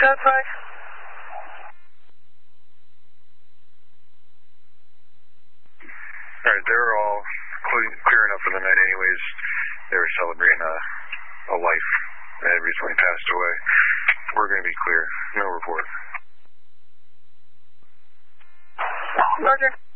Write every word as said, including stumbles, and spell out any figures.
South five. Alright, they were all clear, clear enough for the night anyways. They were celebrating a, a life that had recently passed away. We're going to be clear. No report. Roger.